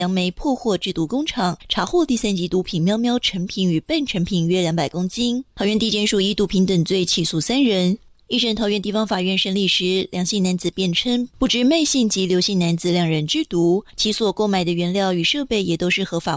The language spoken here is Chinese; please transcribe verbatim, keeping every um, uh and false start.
杨梅破获制毒工厂，查获第三级毒品喵喵成品与半成品约两百公斤。桃园地检署以毒品等罪起诉三人。一审桃园地方法院审理时，梁姓男子辩称不知麦姓及刘姓男子两人制毒，其所购买的原料与设备也都是合法